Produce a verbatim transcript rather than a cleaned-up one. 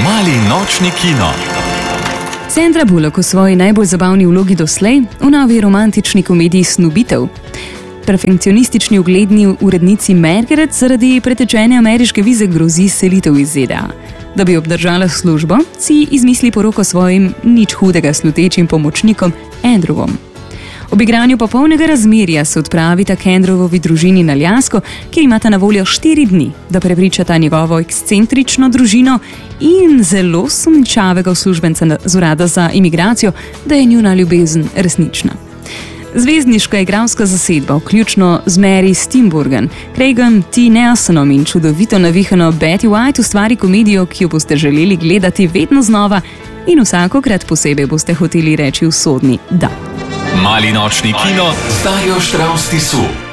Mali nočni kino. Sandra Bullock v svoji najbolj zabavni vlogi doslej v novi romantični komediji Snubitev. Perfekcionistični ugledni urednici Margaret zaradi pretečene ameriške vize grozi selitev iz Z D A. Da bi obdržala službo, si izmisli poroko svojim nič hudega slutečim pomočnikom Andrewom. Ob igranju popolnega razmerja se odpravita k Andrewovi družini na Aljasko, kjer imata na voljo štiri dni, da prepričata njegovo ekscentrično družino in zelo sumničavega uslužbenca z urada za imigracijo, da je njuna ljubezen resnična. Zvezdniška igralska zasedba, vključno z Mary Steenburgen, Craigom T. Nelsonom in čudovito navihano Betty White, ustvari komedijo, ki jo boste želeli gledati vedno znova in vsakokrat posebej boste hoteli reči usodni da. Mali nočni kino z Darjo Štravs Tisu.